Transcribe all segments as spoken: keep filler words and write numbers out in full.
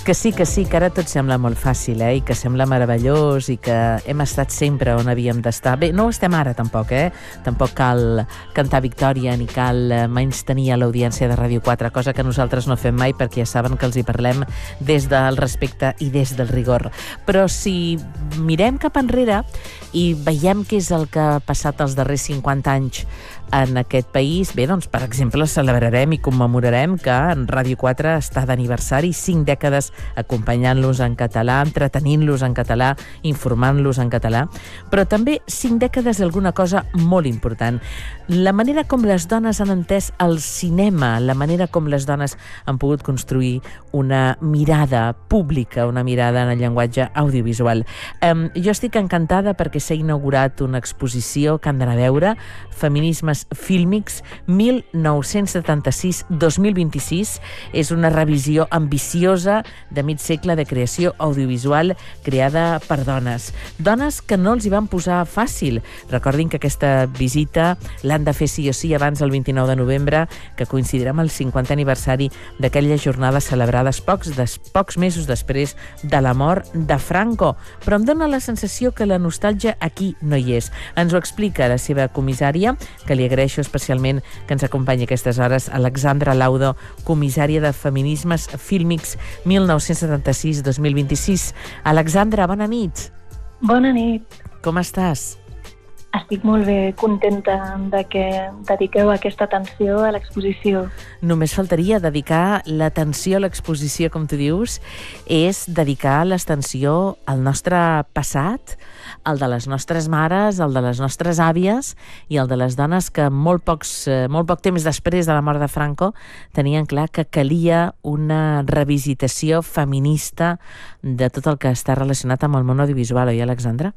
Que sí, que sí, que ara tot sembla molt fàcil, eh? I que sembla meravellós i que hem estat sempre on havíem d'estar. Bé, no ho estem ara, tampoc, eh? Tampoc cal cantar victòria ni cal menystenir a l'audiència de Ràdio quatre, cosa que nosaltres no fem mai perquè ja saben que els hi parlem des del respecte i des del rigor. Però si mirem cap enrere i veiem què és el que ha passat els darrers cinquanta anys en aquest país, bé, doncs, per exemple, celebrarem i commemorarem que en Ràdio quatre està d'aniversari, cinc dècades acompanyant-los en català, entretenint-los en català, informant-los en català, però també cinc dècades d'alguna cosa molt important. La manera com les dones han entès el cinema, la manera com les dones han pogut construir una mirada pública, una mirada en el llenguatge audiovisual. Um, jo estic encantada perquè s'ha inaugurat una exposició que han d'anar a veure, Feminismes fílmics mil nou-cents setanta-sis a dos mil vint-i-sis. És una revisió ambiciosa de mig segle de creació audiovisual creada per dones. Dones que no els hi van posar fàcil. Recordin que aquesta visita l'han de fer sí o sí abans del vint-i-nou de novembre, que coincidirà amb el cinquantè aniversari d'aquelles jornades celebrades pocs, des, pocs mesos després de la mort de Franco. Però em dóna la sensació que la nostàlgia aquí no hi és. Ens ho explica la seva comissària, que li agraeixo especialment que ens acompanyi aquestes hores, Alexandra Laudo, comissària de Feminismes Fílmics mil nou-cents setanta-sis a dos mil vint-i-sis. Alexandra, bona nit. Bona nit. Com estàs? Estic molt bé, contenta de que dediqueu aquesta atenció a l'exposició. Només faltaria dedicar l'atenció a l'exposició, com tu dius, és dedicar l'atenció al nostre passat, el de les nostres mares, el de les nostres àvies i el de les dones que molt, pocs, molt poc temps després de la mort de Franco tenien clar que calia una revisitació feminista de tot el que està relacionat amb el món audiovisual, oi, Alexandra?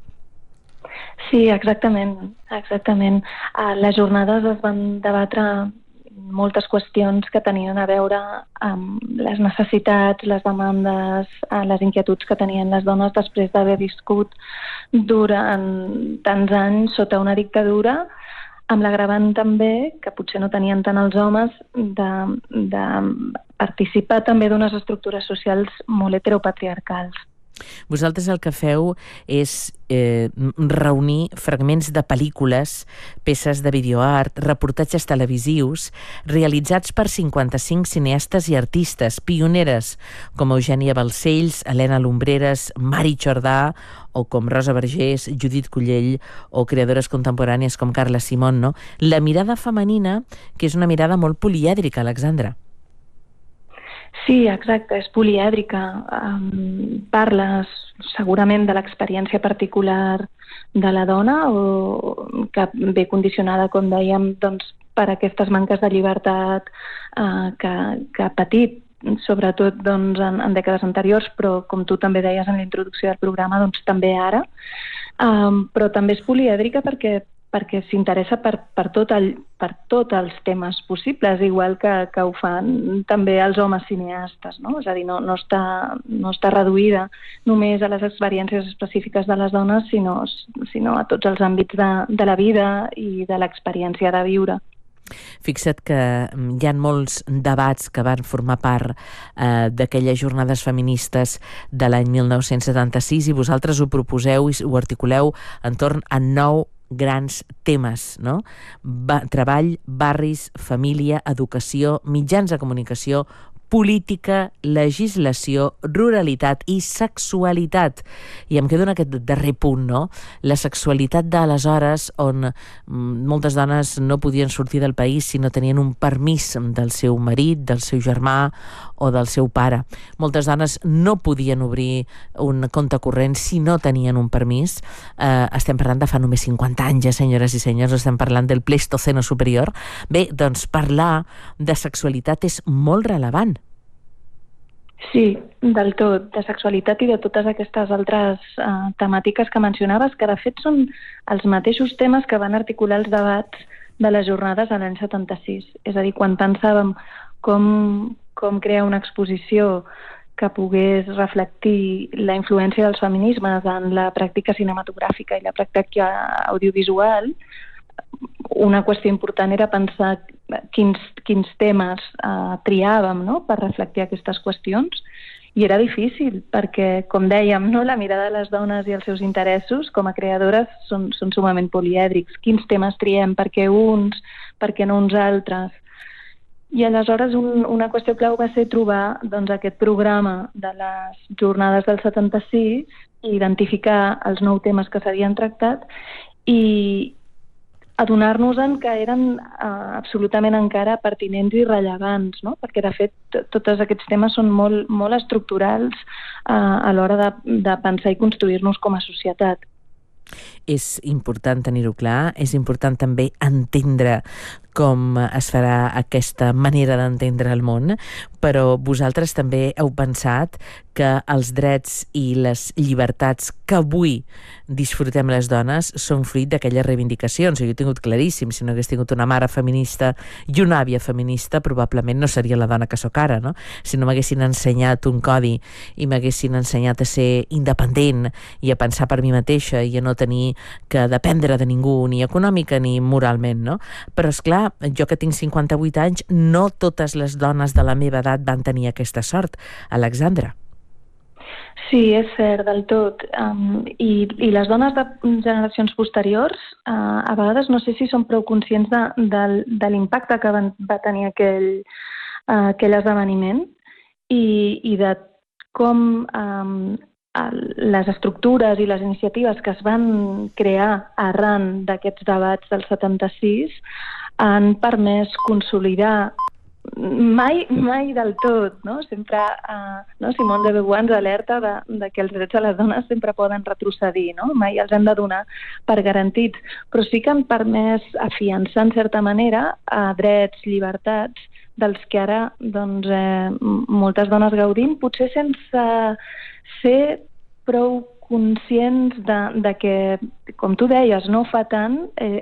Sí, exactament, exactament. A les jornades es van debatre moltes qüestions que tenien a veure amb les necessitats, les demandes, les inquietuds que tenien les dones després d'haver viscut durant tants anys sota una dictadura, amb l'agravant també, que potser no tenien tant els homes, de, de participar també d'unes estructures socials molt heteropatriarcals. Vosaltres el que feu és eh, reunir fragments de pel·lícules, peces de videoart, reportatges televisius, realitzats per cinquanta-cinc cineastes i artistes, pioneres, com Eugènia Balcells, Helena Lumbreras, Mari Jordà, o com Rosa Vergés, Judit Collell, o creadores contemporànies com Carla Simón, no? La mirada femenina, que és una mirada molt polièdrica, Alexandra. Sí, exacte, és polièdrica. Um, parles segurament de l'experiència particular de la dona, o que ve condicionada, com dèiem, doncs, per aquestes manques de llibertat uh, que, que ha patit, sobretot doncs, en, en dècades anteriors, però com tu també deies en la introducció del programa, doncs també ara. Um, però també és polièdrica perquè perquè s'interessa per, per, tot el, per tots els temes possibles, igual que, que ho fan també els homes cineastes, no? És a dir, no, no, està, no està reduïda només a les experiències específiques de les dones, sinó, sinó a tots els àmbits de, de la vida i de l'experiència de viure. Fixa't que hi ha molts debats que van formar part eh, d'aquelles jornades feministes de l'any mil nou-cents setanta-sis i vosaltres ho proposeu i ho articuleu entorn a nou grans temes, no? Ba- treball, barris, família, educació, mitjans de comunicació, política, legislació, ruralitat i sexualitat. I em quedo en aquest darrer punt, no? La sexualitat d'aleshores, on moltes dones no podien sortir del país si no tenien un permís del seu marit, del seu germà o del seu pare. Moltes dones no podien obrir un compte corrent si no tenien un permís. Eh, estem parlant de fa només cinquanta anys, eh, senyores i senyors, estem parlant del Pleistoceno superior. Bé, doncs parlar de sexualitat és molt relevant. Sí, del tot, de sexualitat i de totes aquestes altres uh, temàtiques que mencionaves, que de fet són els mateixos temes que van articular els debats de les jornades de l'any setanta-sis. És a dir, quan pensàvem com, com crear una exposició que pogués reflectir la influència dels feminismes en la pràctica cinematogràfica i la pràctica audiovisual, una qüestió important era pensar quins, quins temes eh, triàvem, no?, per reflectir aquestes qüestions, I era difícil, perquè, com dèiem, no, la mirada de les dones i els seus interessos com a creadores són, són sumament polièdrics. Quins temes triem? Per què uns? Per què no uns altres? I aleshores un, una qüestió clau va ser trobar doncs, aquest programa de les jornades del setanta-sis i identificar els nou temes que s'havien tractat i adonar-nos-en que eren uh, absolutament encara pertinents i rellevants, no? Perquè de fet tots aquests temes són molt, molt estructurals uh, a l'hora de, de pensar i construir-nos com a societat. És important tenir-ho clar, és important també entendre com es farà aquesta manera d'entendre el món, però vosaltres també heu pensat que els drets i les llibertats que avui disfrutem les dones són fruit d'aquelles reivindicacions. Jo he tingut claríssim, si no hagués tingut una mare feminista i una àvia feminista, probablement no seria la dona que sóc ara, no? Si no m'haguessin ensenyat un codi i m'haguessin ensenyat a ser independent i a pensar per mi mateixa i a no tenir que dependre de ningú, ni econòmica ni moralment, no? Però, esclar, jo que tinc cinquanta-vuit anys, no totes les dones de la meva edat van tenir aquesta sort. Alexandra. Sí, és cert, del tot. Um, i, I les dones de generacions posteriors, uh, a vegades no sé si són prou conscients de, de, de l'impacte que van, va tenir aquell, uh, aquell esdeveniment i, i de com um, les estructures i les iniciatives que es van crear arran d'aquests debats del setanta-sis han permès consolidar mai, mai del tot, no? Sempre, uh, no? Simone de Beauvoir ens alerta de, de que els drets de les dones sempre poden retrocedir, no? Mai els hem de donar per garantits, però sí que han permès afiançar en certa manera a drets, llibertats, dels que ara doncs, eh, moltes dones gaudim, potser sense ser prou conscients de, de que, com tu deies, no fa tant, eh,